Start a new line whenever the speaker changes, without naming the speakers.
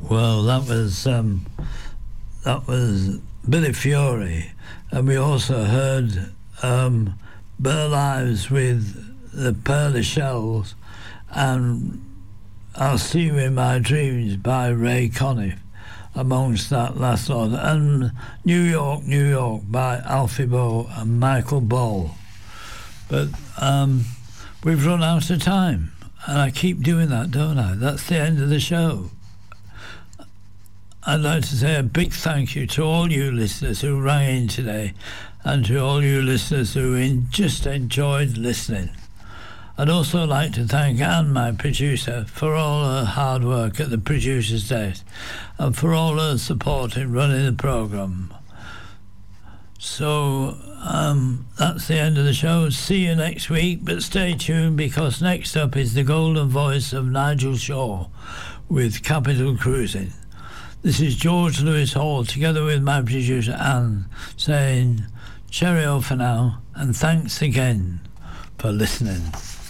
Well, that was Billy Fury, and we also heard Burl Ives with the Pearly Shells and I'll See You in My Dreams by Ray Conniff amongst that last lot, and New York, New York by Alfie Boe and Michael Ball. But we've run out of time, and I keep doing that, don't I? That's the end of the show. I'd like to say a big thank you to all you listeners who rang in today, and to all you listeners who just enjoyed listening. I'd also like to thank Anne, my producer, for all her hard work at the producer's desk and for all her support in running the programme. So that's the end of the show. See you next week, but stay tuned because next up is the golden voice of Nigel Shaw with Capital Cruising. This is George Lewis Hall together with my producer Anne saying cheerio for now and thanks again for listening.